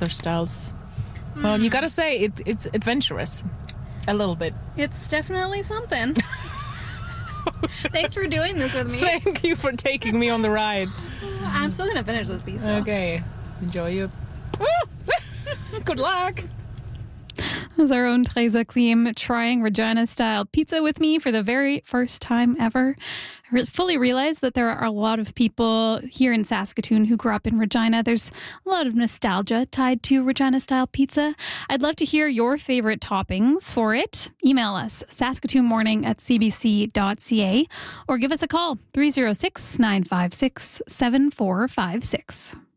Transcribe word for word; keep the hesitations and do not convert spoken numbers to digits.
other styles. Mm. Well, you gotta say, it, it's adventurous. A little bit. It's definitely something. Thanks for doing this with me. Thank you for taking me on the ride. I'm still going to finish this piece, though. Okay. Enjoy your... Good luck. That's our own Teresa Klim trying Regina-style pizza with me for the very first time ever. I re- fully realize that there are a lot of people here in Saskatoon who grew up in Regina. There's a lot of nostalgia tied to Regina-style pizza. I'd love to hear your favorite toppings for it. Email us, saskatoonmorning at c b c dot c a, or give us a call, three oh six, nine five six, seven four five six.